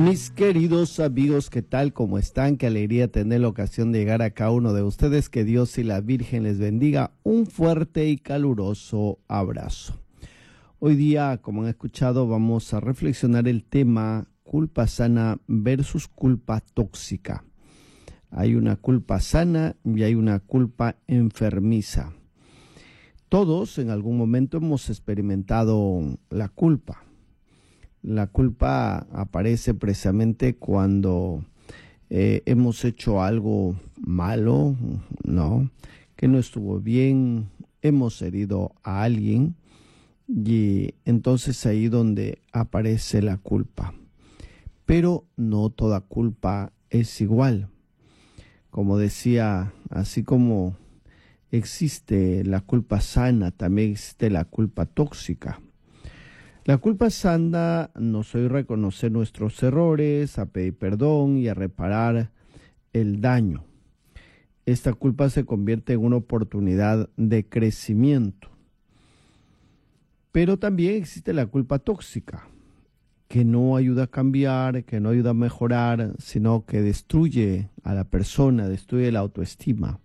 Mis queridos amigos, ¿qué tal? ¿Cómo están? Qué alegría tener la ocasión de llegar a cada uno de ustedes. Que Dios y la Virgen les bendiga. Un fuerte y caluroso abrazo. Hoy día, como han escuchado, vamos a reflexionar el tema culpa sana versus culpa tóxica. Hay una culpa sana y hay una culpa enfermiza. Todos en algún momento hemos experimentado la culpa. La culpa aparece precisamente cuando hemos hecho algo malo, ¿no? Que no estuvo bien, hemos herido a alguien y entonces ahí donde aparece la culpa. Pero no toda culpa es igual. Como decía, así como existe la culpa sana, también existe la culpa tóxica. La culpa sana nos ayuda a reconocer nuestros errores, a pedir perdón y a reparar el daño. Esta culpa se convierte en una oportunidad de crecimiento. Pero también existe la culpa tóxica, que no ayuda a cambiar, que no ayuda a mejorar, sino que destruye a la persona, destruye la autoestima.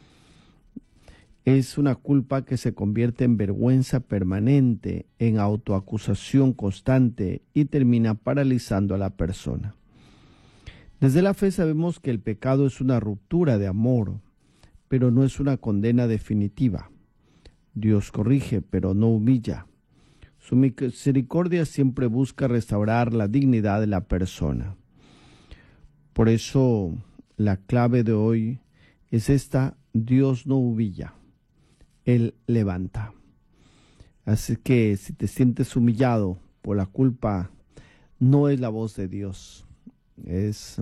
Es una culpa que se convierte en vergüenza permanente, en autoacusación constante y termina paralizando a la persona. Desde la fe sabemos que el pecado es una ruptura de amor, pero no es una condena definitiva. Dios corrige, pero no humilla. Su misericordia siempre busca restaurar la dignidad de la persona. Por eso la clave de hoy es esta: Dios no humilla. Él levanta. Así que si te sientes humillado por la culpa, no es la voz de Dios. Es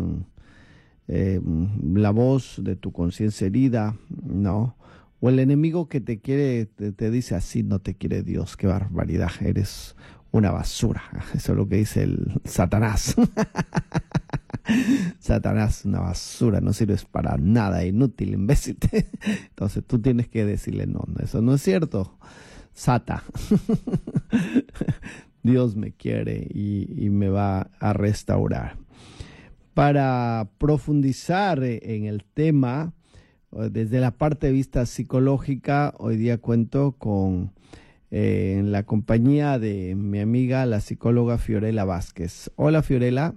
la voz de tu conciencia herida, ¿no? O el enemigo que te quiere, te dice: así no te quiere Dios. Qué barbaridad, eres una basura. Eso es lo que dice el Satanás. Satanás, una basura, no sirves para nada, inútil, imbécil. Entonces tú tienes que decirle: no, eso no es cierto, Sata. Dios me quiere y me va a restaurar. Para profundizar en el tema, desde la parte de vista psicológica, hoy día cuento con la compañía de mi amiga, la psicóloga Fiorella Vázquez. Hola, Fiorella.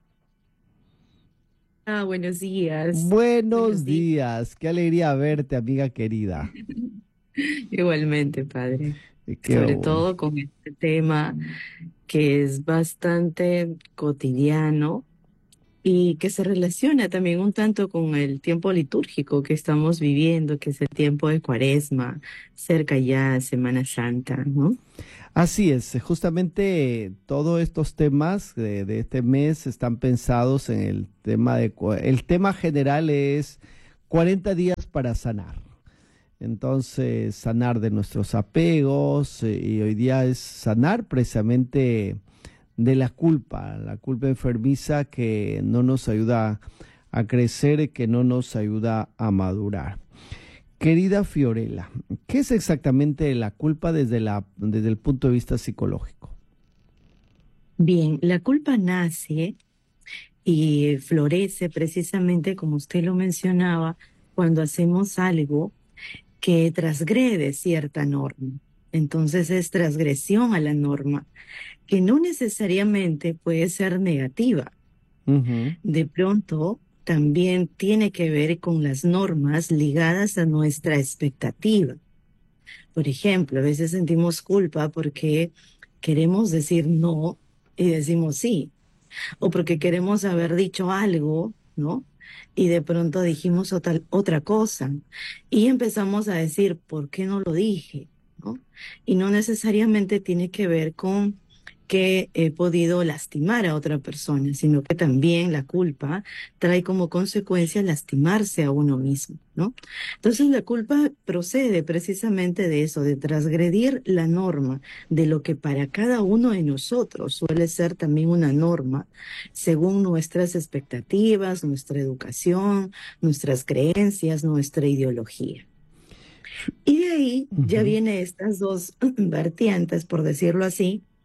Buenos días. Buenos días, qué alegría verte, amiga querida. Igualmente, padre. Qué Sobre bueno. todo con este tema que es bastante cotidiano y que se relaciona también un tanto con el tiempo litúrgico que estamos viviendo, que es el tiempo de Cuaresma, cerca ya Semana Santa, ¿no? Así es, justamente todos estos temas de este mes están pensados en el tema el tema general es 40 días para sanar. Entonces, sanar de nuestros apegos, y hoy día es sanar precisamente de la culpa enfermiza que no nos ayuda a crecer, que no nos ayuda a madurar. Querida Fiorella, ¿qué es exactamente la culpa desde el punto de vista psicológico? Bien, la culpa nace y florece precisamente, como usted lo mencionaba, cuando hacemos algo que transgrede cierta norma. Entonces es transgresión a la norma, que no necesariamente puede ser negativa. Ujú. De pronto también tiene que ver con las normas ligadas a nuestra expectativa. Por ejemplo, a veces sentimos culpa porque queremos decir no y decimos sí, o porque queremos haber dicho algo, ¿no? Y de pronto dijimos otra cosa y empezamos a decir: ¿por qué no lo dije? ¿No? Y no necesariamente tiene que ver con que he podido lastimar a otra persona, sino que también la culpa trae como consecuencia lastimarse a uno mismo, ¿no? Entonces la culpa procede precisamente de eso, de transgredir la norma, de lo que para cada uno de nosotros suele ser también una norma, según nuestras expectativas, nuestra educación, nuestras creencias, nuestra ideología. Y de ahí ya Ujú. viene estas dos vertientes, por decirlo así,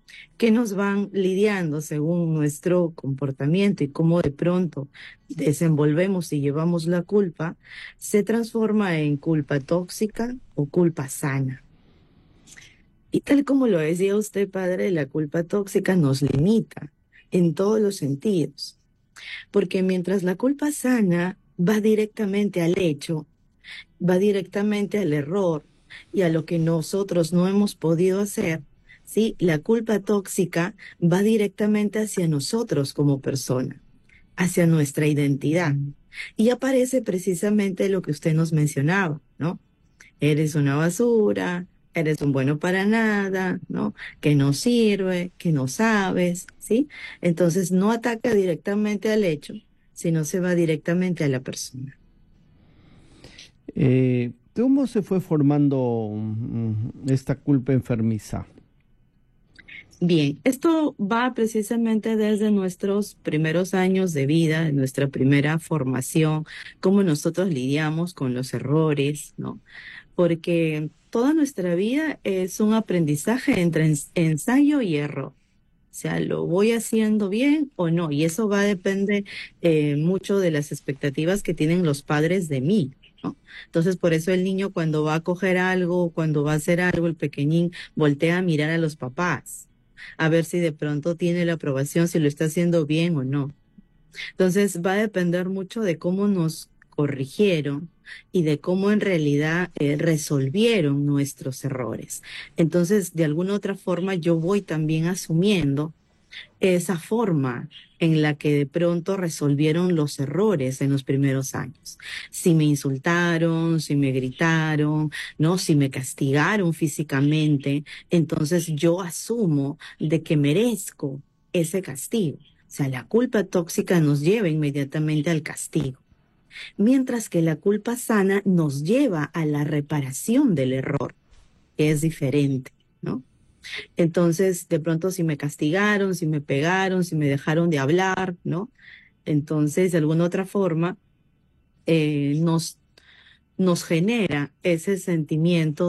que nos van lidiando según nuestro comportamiento y cómo de pronto desenvolvemos y llevamos la culpa, se transforma en culpa tóxica o culpa sana. Y tal como lo decía usted, padre, la culpa tóxica nos limita en todos los sentidos, porque mientras la culpa sana va directamente al hecho, va directamente al error y a lo que nosotros no hemos podido hacer, ¿sí? La culpa tóxica va directamente hacia nosotros como persona, hacia nuestra identidad. Y aparece precisamente lo que usted nos mencionaba, ¿no? Eres una basura, eres un bueno para nada, ¿no? Que no sirve, que no sabes, ¿sí? Entonces no ataca directamente al hecho, sino se va directamente a la persona. ¿Cómo se fue formando esta culpa enfermiza? Bien, esto va precisamente desde nuestros primeros años de vida, en nuestra primera formación, cómo nosotros lidiamos con los errores, ¿no? Porque toda nuestra vida es un aprendizaje entre ensayo y error. O sea, ¿lo voy haciendo bien o no? Y eso va a depender mucho de las expectativas que tienen los padres de mí, ¿no? Entonces, por eso el niño cuando va a coger algo, cuando va a hacer algo, el pequeñín voltea a mirar a los papás, a ver si de pronto tiene la aprobación, si lo está haciendo bien o no. Entonces va a depender mucho de cómo nos corrigieron y de cómo en realidad resolvieron nuestros errores. Entonces, de alguna otra forma, yo voy también asumiendo esa forma en la que de pronto resolvieron los errores en los primeros años. Si me insultaron, si me gritaron, ¿no? Si me castigaron físicamente, entonces yo asumo de que merezco ese castigo. O sea, la culpa tóxica nos lleva inmediatamente al castigo, mientras que la culpa sana nos lleva a la reparación del error, que es diferente, ¿no? Entonces, de pronto, si me castigaron, si me pegaron, si me dejaron de hablar, ¿no? Entonces, de alguna otra forma, eh, nos, nos genera ese sentimiento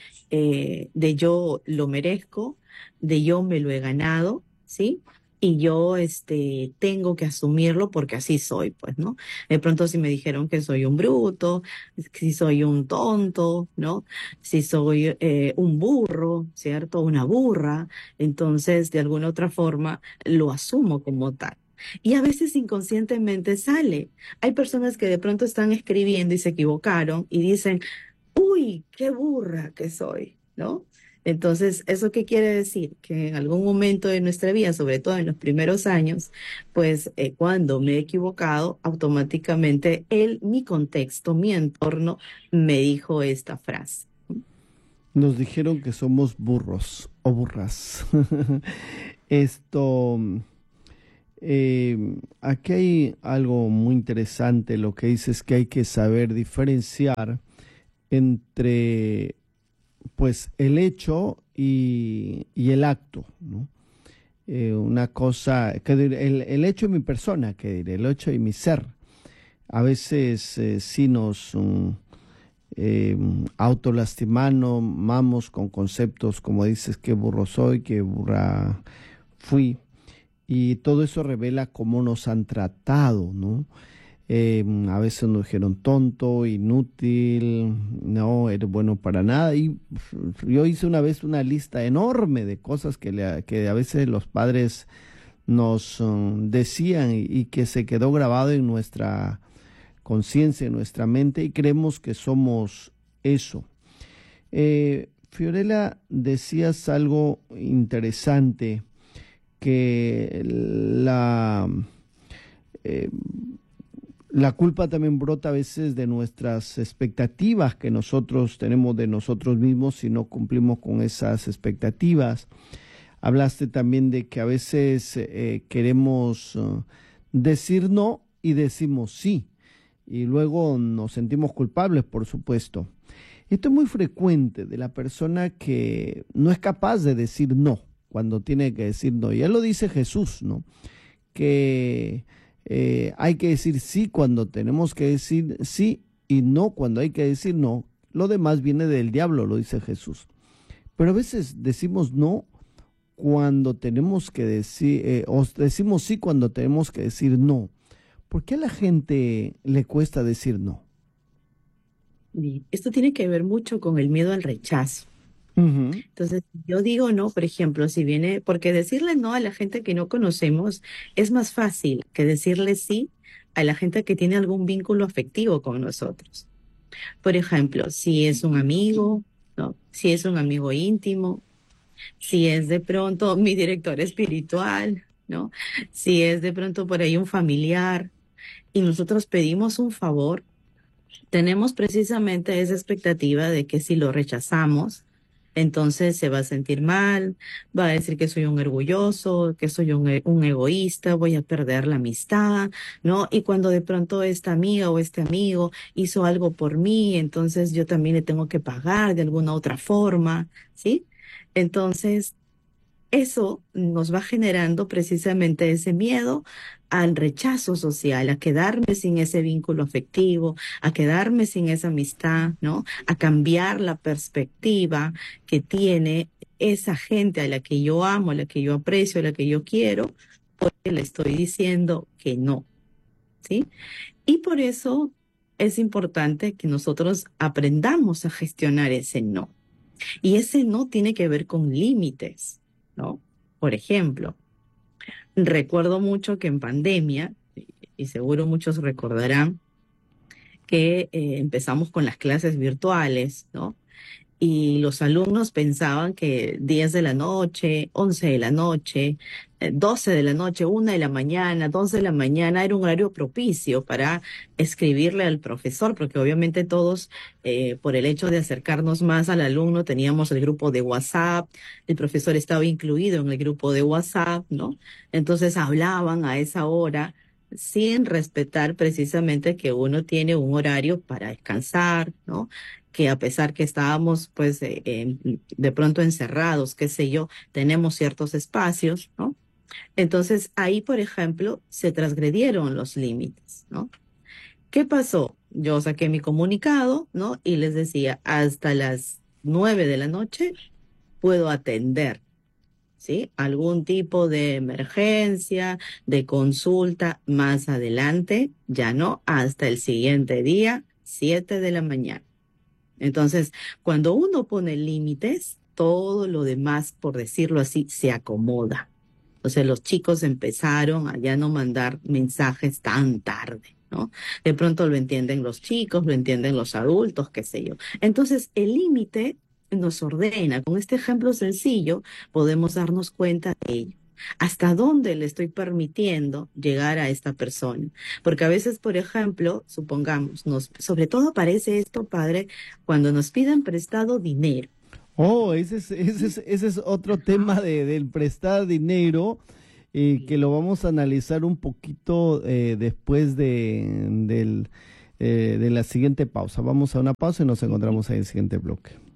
de yo lo merezco, de yo me lo he ganado, ¿sí? Y yo tengo que asumirlo porque así soy, pues, ¿no? De pronto si me dijeron que soy un bruto, si soy un tonto, ¿no? Si soy un burro, ¿cierto? Una burra, entonces de alguna otra forma lo asumo como tal. Y a veces inconscientemente sale. Hay personas que de pronto están escribiendo y se equivocaron y dicen, uy, qué burra que soy, ¿no? Entonces, ¿eso qué quiere decir? Que en algún momento de nuestra vida, sobre todo en los primeros años, pues cuando me he equivocado, automáticamente mi contexto, mi entorno, me dijo esta frase. Nos dijeron que somos burros o burras. Esto, aquí hay algo muy interesante. Lo que dice es que hay que saber diferenciar entre, pues, el hecho y el acto, ¿no? Una cosa, el hecho y mi persona, que diré, el hecho y mi ser. A veces sí nos autolastimamos con conceptos como dices, qué burro soy, qué burra fui, y todo eso revela cómo nos han tratado, ¿no? A veces nos dijeron tonto, inútil, no eres bueno para nada. Y yo hice una vez una lista enorme de cosas que a veces los padres nos decían y que se quedó grabado en nuestra conciencia, en nuestra mente, y creemos que somos eso. Fiorella, decías algo interesante, que eh, la culpa también brota a veces de nuestras expectativas que nosotros tenemos de nosotros mismos si no cumplimos con esas expectativas. Hablaste también de que a veces queremos decir no y decimos sí, y luego nos sentimos culpables, por supuesto. Esto es muy frecuente de la persona que no es capaz de decir no cuando tiene que decir no. Ya lo dice Jesús, ¿no? Que hay que decir sí cuando tenemos que decir sí y no cuando hay que decir no. Lo demás viene del diablo, lo dice Jesús. Pero a veces decimos no cuando tenemos que decir, o decimos sí cuando tenemos que decir no. ¿Por qué a la gente le cuesta decir no? Bien, esto tiene que ver mucho con el miedo al rechazo. Ujú. Entonces, yo digo no, por ejemplo, si viene, porque decirle no a la gente que no conocemos es más fácil que decirle sí a la gente que tiene algún vínculo afectivo con nosotros. Por ejemplo, si es un amigo, ¿no? Si es un amigo íntimo, si es de pronto mi director espiritual, ¿no? Si es de pronto por ahí un familiar y nosotros pedimos un favor, tenemos precisamente esa expectativa de que si lo rechazamos, entonces se va a sentir mal, va a decir que soy un orgulloso, que soy un egoísta, voy a perder la amistad, ¿no? Y cuando de pronto esta amiga o este amigo hizo algo por mí, entonces yo también le tengo que pagar de alguna otra forma, ¿sí? Entonces, eso nos va generando precisamente ese miedo al rechazo social, a quedarme sin ese vínculo afectivo, a quedarme sin esa amistad, ¿no? A cambiar la perspectiva que tiene esa gente a la que yo amo, a la que yo aprecio, a la que yo quiero, porque le estoy diciendo que no, ¿sí? Y por eso es importante que nosotros aprendamos a gestionar ese no. Y ese no tiene que ver con límites, ¿no? Por ejemplo, recuerdo mucho que en pandemia, y seguro muchos recordarán, que empezamos con las clases virtuales, ¿no? Y los alumnos pensaban que 10 de la noche, 11 de la noche, 12 de la noche, 1 de la mañana, 2 de la mañana era un horario propicio para escribirle al profesor, porque obviamente todos, por el hecho de acercarnos más al alumno, teníamos el grupo de WhatsApp, el profesor estaba incluido en el grupo de WhatsApp, ¿no? Entonces hablaban a esa hora sin respetar precisamente que uno tiene un horario para descansar, ¿no? Que a pesar que estábamos pues de pronto encerrados, qué sé yo, tenemos ciertos espacios, ¿no? Entonces ahí, por ejemplo, se transgredieron los límites, ¿no? ¿Qué pasó? Yo saqué mi comunicado, ¿no? Y les decía, hasta las 9 de la noche puedo atender, ¿sí? Algún tipo de emergencia, de consulta más adelante, ya no, hasta el siguiente día, 7 de la mañana. Entonces, cuando uno pone límites, todo lo demás, por decirlo así, se acomoda. O sea, los chicos empezaron a ya no mandar mensajes tan tarde, ¿no? De pronto lo entienden los chicos, lo entienden los adultos, qué sé yo. Entonces, el límite nos ordena. Con este ejemplo sencillo, podemos darnos cuenta de ello. ¿Hasta dónde le estoy permitiendo llegar a esta persona? Porque a veces, por ejemplo, supongamos, sobre todo aparece esto, padre, cuando nos piden prestado dinero. Oh, ese es otro tema del prestar dinero, que lo vamos a analizar un poquito después de la siguiente pausa. Vamos a una pausa y nos encontramos ahí en el siguiente bloque.